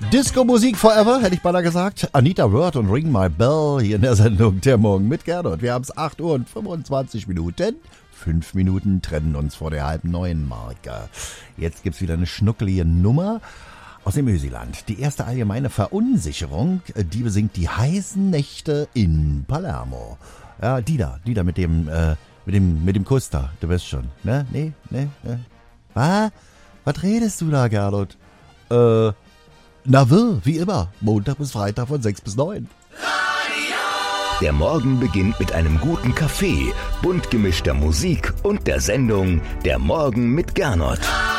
Disco-Musik forever, hätte ich beinahe gesagt. Anita Wörth und Ring My Bell hier in der Sendung Der Morgen mit Gernot. Wir haben es 8 Uhr und 25 Minuten. 5 Minuten trennen uns vor der 8:30 Marke. Jetzt gibt's wieder eine schnuckelige Nummer aus dem Ösiland. Die erste allgemeine Verunsicherung, die besingt die heißen Nächte in Palermo. Ja, die da mit dem Kuss da, du weißt schon, ne? Nee. Was redest du da, Gernot? Wie immer, Montag bis Freitag von 6 bis 9. Der Morgen beginnt mit einem guten Kaffee, bunt gemischter Musik und der Sendung Der Morgen mit Gernot.